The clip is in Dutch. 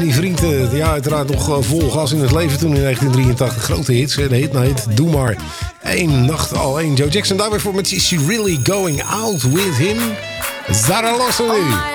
die vriend, uiteraard nog vol gas in het leven toen in 1983. Grote hits, de hit na hit. Doe maar. 1 nacht al 1. Joe Jackson daar weer voor met Is She Really Going Out With Him? Zara Larsson.